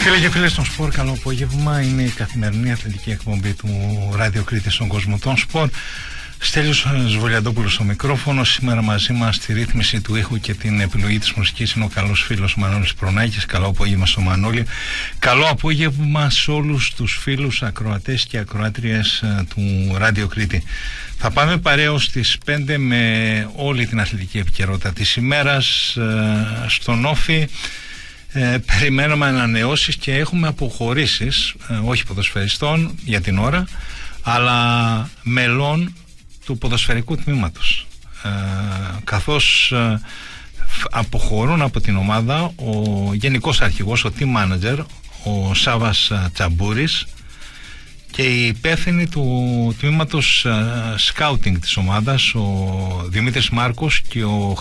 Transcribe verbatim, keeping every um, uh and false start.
Φίλε και φίλες των Σπορ, καλό απόγευμα. Είναι η καθημερινή αθλητική εκπομπή του Ράδιο Κρήτη στον κόσμο των Σπορ. Στέλιος Σβολιαντόπουλος στο μικρόφωνο. Σήμερα μαζί μας στη ρύθμιση του ήχου και την επιλογή της μουσικής είναι ο καλός φίλος Μανώλης Προνάκης. Καλό απόγευμα στο Μανώλη. Καλό απόγευμα σε όλους τους φίλους ακροατές και ακροάτριες του Ράδιο Κρήτη. Θα πάμε παρέως στις πέντε με όλη την αθλητική επικαιρότητα της ημέρας. Στον Όφη ε, περιμένουμε ανανεώσεις και έχουμε αποχωρήσεις, ε, όχι ποδοσφαιριστών για την ώρα, αλλά μελών του ποδοσφαιρικού τμήματος, ε, καθώς ε, αποχωρούν από την ομάδα ο γενικός αρχηγός, ο team manager, ο Σάβας Τσαμπούρης, και οι υπεύθυνοι του τμήματος uh, scouting της ομάδας, ο Δημήτρης Μάρκος και ο